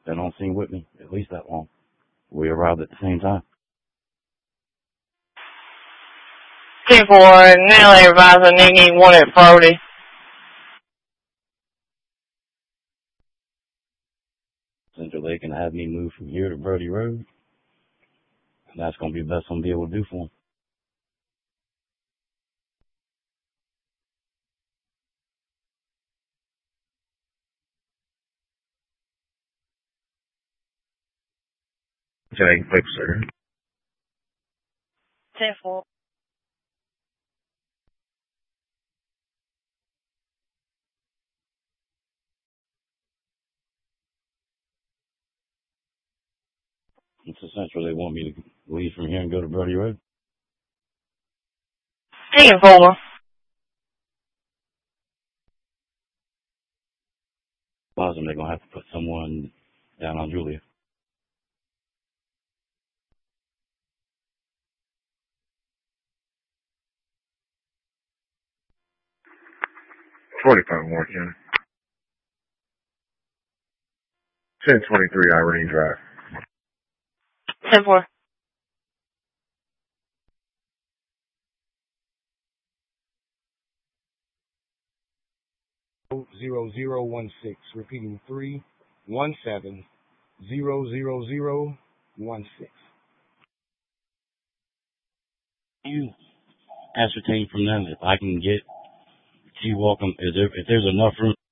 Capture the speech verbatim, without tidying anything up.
been on scene with me at least that long. We arrived at the same time. ten four, now they advise they need one at Brody. Central, they can have me move from here to Brody Road. And that's going to be the best I'm going to be able to do for them. Okay, wait, sir. ten four. It's essential they want me to leave from here and go to Brody Road. ten four. Them, they're going to have to put someone down on Julia. forty-five more, Ken. ten twenty-three Irene Drive. ten four. Zero zero one six. Repeating three one seven zero zero zero one six. You ascertain from them if I can get G Walkham, is there, if there's enough room